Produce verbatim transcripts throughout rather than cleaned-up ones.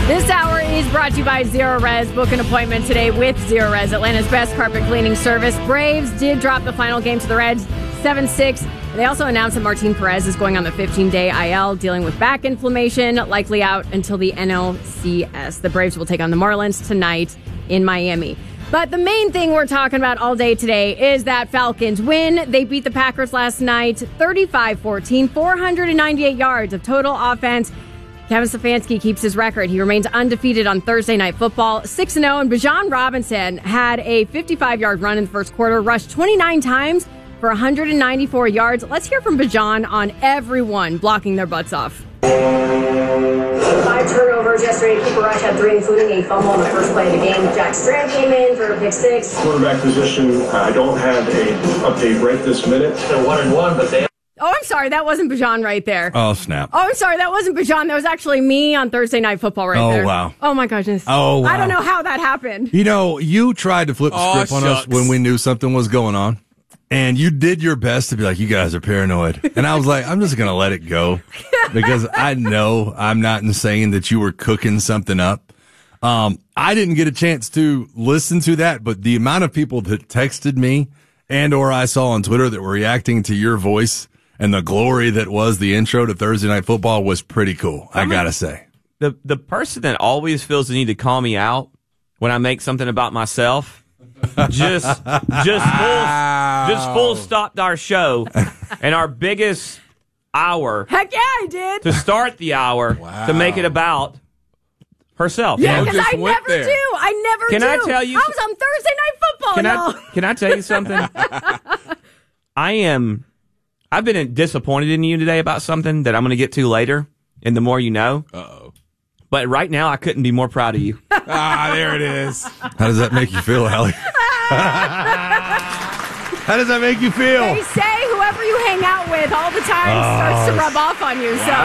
This hour is brought to you by Zero Res. Book an appointment today with Zero Res, Atlanta's best carpet cleaning service. Braves did drop the final game to the Reds, seven six. They also announced that Martin Perez is going on the fifteen-day I L, dealing with back inflammation, likely out until the N L C S. The Braves will take on the Marlins tonight in Miami. But the main thing we're talking about all day today is that Falcons win. They beat the Packers last night, thirty-five fourteen, four hundred ninety-eight yards of total offense. Kevin Stefanski keeps his record. He remains undefeated on Thursday Night Football, six and oh. And Bijan Robinson had a fifty-five-yard run in the first quarter, rushed twenty-nine times for one hundred ninety-four yards. Let's hear from Bijan on everyone blocking their butts off. Five turnovers yesterday. Cooper Rush had three, including a fumble on the first play of the game. Jack Strand came in for a pick six. Quarterback position, I don't have a update right this minute. They're one and one, but they. Oh, I'm sorry. That wasn't Bijan right there. Oh, snap. Oh, I'm sorry. That wasn't Bijan. That was actually me on Thursday Night Football right oh, there. Oh, wow. Oh, my goodness. Oh, wow. I don't know how that happened. You know, you tried to flip the oh, script on shucks. us when we knew something was going on. And you did your best to be like, you guys are paranoid. And I was like, I'm just going to let it go. Because I know I'm not saying that you were cooking something up. Um, I didn't get a chance to listen to that, but the amount of people that texted me and or I saw on Twitter that were reacting to your voice and the glory that was the intro to Thursday Night Football was pretty cool, I, I mean, gotta say. The the person that always feels the need to call me out when I make something about myself just just full just full stopped our show and our biggest hour. Heck yeah, I did. To start the hour wow. to make it about herself. Yeah, because I never there. do. I never can do. I tell you? I was on Thursday Night Football, can y'all. I, can I tell you something? I am... I've been disappointed in you today about something that I'm going to get to later, and the more you know. Uh-oh. But right now, I couldn't be more proud of you. Ah, there it is. How does that make you feel, Allie? How does that make you feel? They say whoever you hang out with all the time oh, starts to rub off on you. So,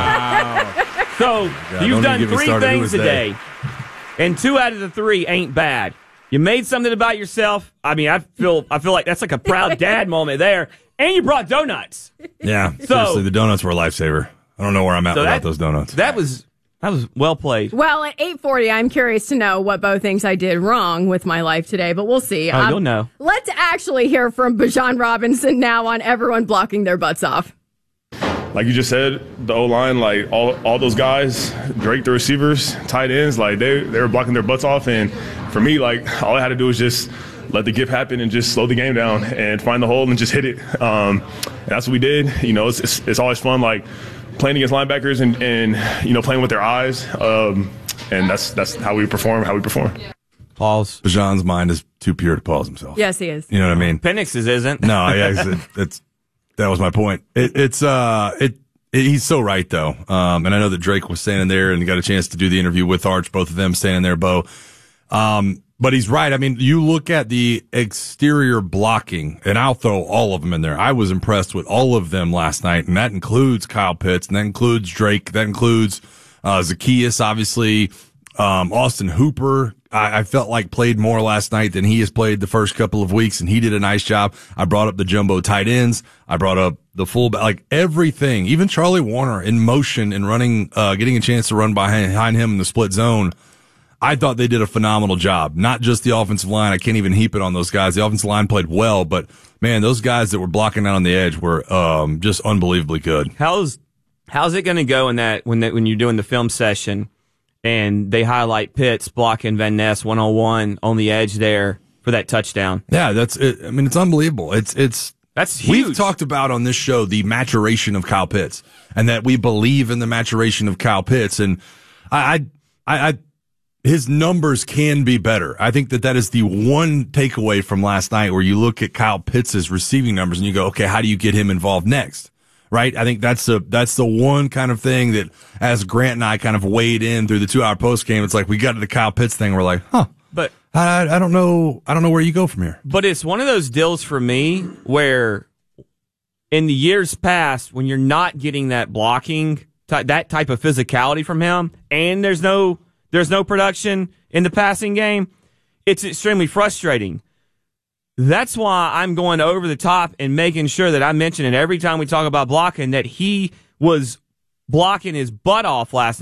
wow. so yeah, you've done three things today, and two out of the three ain't bad. You made something about yourself. I mean, I feel I feel like that's like a proud dad moment there. And you brought donuts. Yeah, so, seriously, the donuts were a lifesaver. I don't know where I'm at so without that, those donuts. That was that was well played. Well, at eight forty, I'm curious to know what Bo thinks I did wrong with my life today, but we'll see. Oh, um, you'll know. Let's actually hear from Bijan Robinson now on everyone blocking their butts off. Like you just said, the O-line, like all all those guys, Drake, the receivers, tight ends, like they, they were blocking their butts off. And for me, like all I had to do was just let the gift happen and just slow the game down and find the hole and just hit it. Um, and that's what we did. You know, it's, it's, it's always fun, like playing against linebackers and, and you know, playing with their eyes. Um, and that's that's how we perform, how we perform. Pause. Bijan's mind is too pure to pause himself. Yes, he is. You know what I mean? Penix's isn't. No, yeah, it's, it, it's that was my point. It, it's uh, it, it. He's so right though. Um, and I know that Drake was standing there and got a chance to do the interview with Arch. Both of them standing there, Bo. Um. But he's right. I mean, you look at the exterior blocking, and I'll throw all of them in there. I was impressed with all of them last night, and that includes Kyle Pitts, and that includes Drake, that includes uh, Zacchaeus, obviously, um, Austin Hooper. I, I felt like played more last night than he has played the first couple of weeks, and he did a nice job. I brought up the jumbo tight ends. I brought up the fullback, like everything. Even Charlie Warner in motion and running, uh, getting a chance to run behind, behind him in the split zone. I thought they did a phenomenal job. Not just the offensive line. I can't even heap it on those guys. The offensive line played well, but man, those guys that were blocking out on the edge were um, just unbelievably good. How's how's it going to go in that when that when you're doing the film session and they highlight Pitts blocking Van Ness one on one on the edge there for that touchdown? Yeah, that's it. I mean, it's unbelievable. It's it's that's huge. We've talked about on this show the maturation of Kyle Pitts and that we believe in the maturation of Kyle Pitts, and I I. I his numbers can be better. I think that that is the one takeaway from last night where you look at Kyle Pitts' receiving numbers and you go, okay, how do you get him involved next? Right? I think that's the, that's the one kind of thing that as Grant and I kind of weighed in through the two hour post game, it's like we got to the Kyle Pitts thing. We're like, huh, but I, I don't know. I don't know where you go from here. But it's one of those deals for me where in the years past, when you're not getting that blocking, that type of physicality from him, and there's no, There's no production in the passing game, it's extremely frustrating. That's why I'm going over the top and making sure that I mention it every time we talk about blocking, that he was blocking his butt off last night.